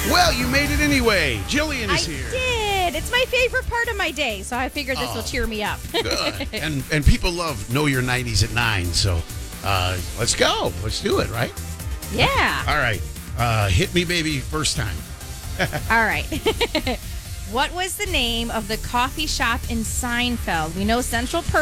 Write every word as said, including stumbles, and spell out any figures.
Well, you made it anyway. Jillian is I here. did. It's my favorite part of my day, so I figured this Oh, will cheer me up. Good. and and people love Know Your nineties at nine, so uh, let's go. Let's do it, right? Yeah. All right. Uh, hit me, baby, first time. All right. What was the name of the coffee shop in Seinfeld? We know Central Perk